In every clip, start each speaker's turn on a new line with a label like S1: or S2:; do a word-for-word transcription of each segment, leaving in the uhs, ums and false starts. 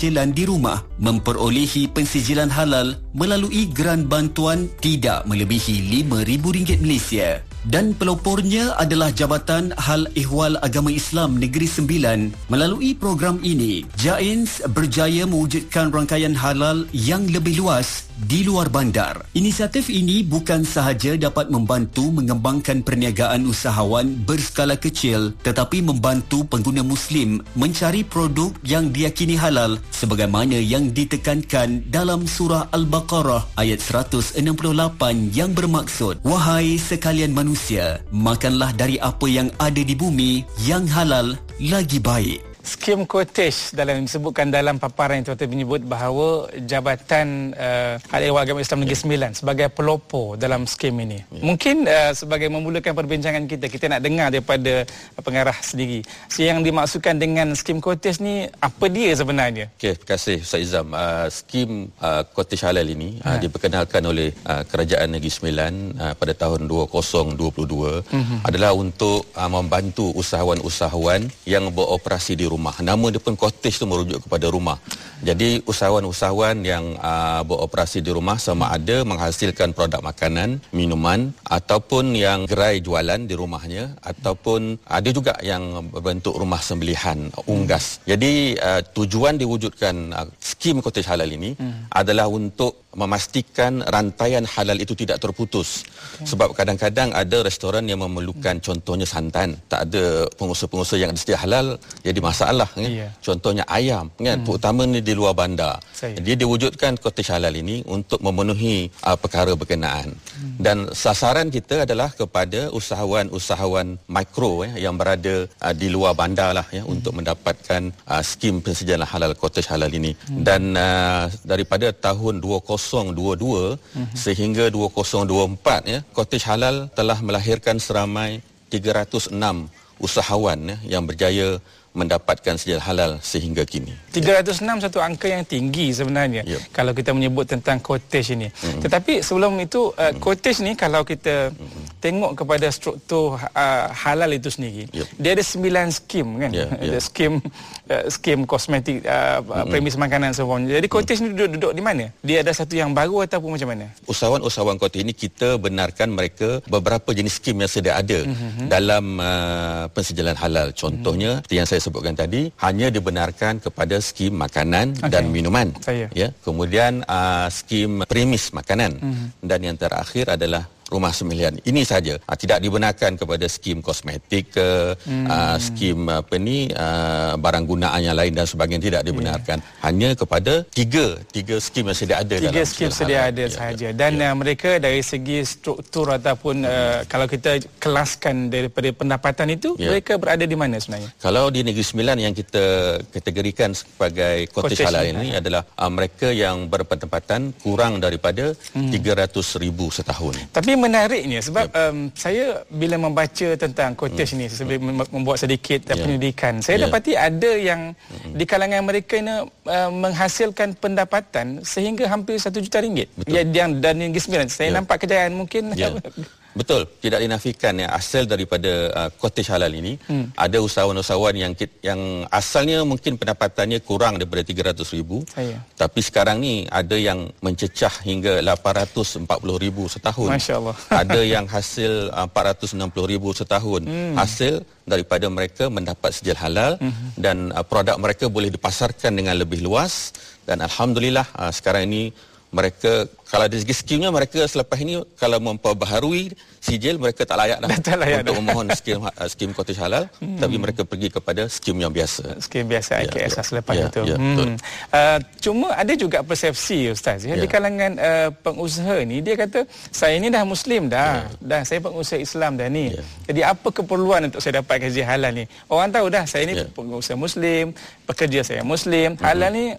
S1: pensijilan di rumah memperolehi pensijilan halal melalui geran bantuan tidak melebihi lima ribu ringgit Malaysia. Dan pelopornya adalah Jabatan Hal Ehwal Agama Islam Negeri Sembilan. Melalui program ini, Jains berjaya mewujudkan rangkaian halal yang lebih luas di luar bandar. Inisiatif ini bukan sahaja dapat membantu mengembangkan perniagaan usahawan berskala kecil, tetapi membantu pengguna Muslim mencari produk yang diyakini halal sebagaimana yang ditekankan dalam surah Al-Baqarah ayat seratus enam puluh lapan yang bermaksud, "Wahai sekalian manusia, makanlah dari apa yang ada di bumi yang halal lagi baik."
S2: Skim Kotesh dalam disebutkan dalam paparan yang tuan-tuan menyebut bahawa Jabatan uh, Hal Ehwal Agama Islam Negeri Sembilan sebagai pelopor dalam skim ini. Ya. Mungkin uh, sebagai memulakan perbincangan kita, kita nak dengar daripada uh, pengarah sendiri. So, yang dimaksudkan dengan skim Kotesh ni, apa dia sebenarnya?
S3: Okey, terima kasih Ustaz Izam. Uh, skim uh, Kotesh Halal ini uh, ha. diperkenalkan oleh uh, Kerajaan Negeri Sembilan uh, pada tahun dua ribu dua puluh dua uh-huh. adalah untuk uh, membantu usahawan-usahawan yang beroperasi di rumah. Nama dia pun cottage tu merujuk kepada rumah. Jadi usahawan-usahawan yang uh, beroperasi di rumah sama ada menghasilkan produk makanan, minuman ataupun yang gerai jualan di rumahnya ataupun ada juga yang berbentuk rumah sembelihan, unggas. Jadi uh, tujuan diwujudkan uh, skim cottage halal ini hmm. adalah untuk memastikan rantaian halal itu tidak terputus. Okay. Sebab kadang-kadang ada restoran yang memerlukan hmm. contohnya santan, tak ada pengusaha-pengusaha yang sedia halal, jadi masalah kan. Yeah. Contohnya ayam kan, hmm. terutama ni di luar bandar. Saya. Dia diwujudkan cottage halal ini untuk memenuhi uh, perkara berkenaan. Hmm. Dan sasaran kita adalah kepada usahawan-usahawan mikro eh, yang berada uh, di luar bandar lah ya, hmm. untuk mendapatkan uh, skim pensejalan halal cottage halal ini. Hmm. Dan uh, daripada tahun dua ribu dua puluh dua uh-huh. sehingga dua ribu dua puluh empat ya, cottage halal telah melahirkan seramai tiga ratus enam usahawan ya, yang berjaya mendapatkan sejarah halal sehingga kini.
S2: tiga ratus enam satu angka yang tinggi sebenarnya yep. kalau kita menyebut tentang cottage ini. Mm-hmm. Tetapi sebelum itu uh, cottage ni kalau kita mm-hmm. tengok kepada struktur uh, halal itu sendiri, yep. dia ada sembilan skim kan. Yeah, yeah. Ada skim uh, skim kosmetik, uh, mm-hmm. premis makanan semuanya. Jadi cottage mm-hmm. ni duduk-duduk di mana? Dia ada satu yang baru ataupun macam mana?
S3: Usahawan-usahawan cottage ini kita benarkan mereka beberapa jenis skim yang sedia ada mm-hmm. dalam uh, pensejalan halal. Contohnya mm-hmm. yang saya sebutkan tadi hanya dibenarkan kepada skim makanan okay. dan minuman. Saya. Ya, kemudian uh, skim premis makanan mm-hmm. dan yang terakhir adalah rumah sembelihan. Ini saja. Uh, tidak dibenarkan kepada skim kosmetik ke hmm. uh, skim apa ni uh, barang gunaan yang lain dan sebagainya, tidak dibenarkan. Yeah. Hanya kepada tiga tiga skim yang sedia ada
S2: tiga
S3: dalam
S2: skim sedia ada ya, sahaja. Dan ya. uh, mereka dari segi struktur ataupun hmm. uh, kalau kita kelaskan daripada pendapatan itu, ya. mereka berada di mana sebenarnya?
S3: Kalau di Negeri Sembilan yang kita kategorikan sebagai cottage halal ini adalah uh, mereka yang berpendapatan kurang daripada hmm. tiga ratus ribu setahun.
S2: Tapi menariknya sebab yep. um, saya bila membaca tentang cottage mm. ni sebelum membuat sedikit yeah. pendidikan, saya yeah. dapati ada yang mm. di kalangan mereka ini uh, menghasilkan pendapatan sehingga hampir satu juta ringgit. Ya, yang dan Negeri Sembilan saya yeah. nampak kejayaan mungkin
S3: yeah. Betul, tidak dinafikan yang asal daripada uh, cottage halal ini hmm. ada usahawan-usahawan yang yang asalnya mungkin pendapatannya kurang daripada tiga ratus ribu, Saya. tapi sekarang ni ada yang mencecah hingga lapan ratus empat puluh ribu setahun.
S2: Masya-Allah.
S3: Ada yang hasil uh, empat ratus enam puluh ribu setahun. Hmm. Hasil daripada mereka mendapat sijil halal hmm. dan uh, produk mereka boleh dipasarkan dengan lebih luas dan alhamdulillah uh, sekarang ini mereka kalau dari segi skimnya mereka selepas ini kalau memperbaharui sijil mereka tak layak dah
S2: tak layak
S3: untuk
S2: dah.
S3: memohon skim skim cottage halal hmm. tapi mereka pergi kepada skim yang biasa.
S2: Skim biasa I K S ya, selepas
S3: ya,
S2: itu.
S3: Ya,
S2: hmm. uh, cuma ada juga persepsi Ustaz ya, ya. di kalangan uh, pengusaha ni dia kata saya ni dah Muslim dah, ya. dah saya pengusaha Islam dah ni. Ya. Jadi apa keperluan untuk saya dapat gaji halal ni? Orang tahu dah saya ni ya. pengusaha Muslim, pekerja saya Muslim, halal hmm. ni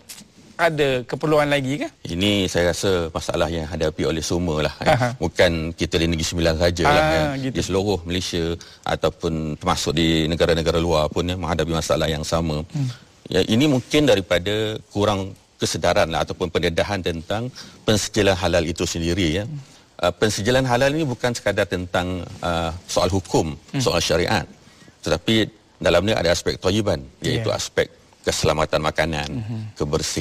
S2: ada keperluan lagi ke?
S3: Ini saya rasa masalah yang hadapi oleh semua lah. Eh. Bukan kita di Negeri Sembilan saja lah. Eh. Gitu. Di seluruh Malaysia ataupun termasuk di negara-negara luar pun ya, menghadapi masalah yang sama. Hmm. Ya, ini mungkin daripada kurang kesedaran lah ataupun pendedahan tentang pensijilan halal itu sendiri ya. Hmm. Uh, pensijilan halal ini bukan sekadar tentang uh, soal hukum, hmm. soal syariat. Tetapi dalamnya ada aspek thayyiban, iaitu yeah. aspek keselamatan makanan, mm-hmm. kebersihan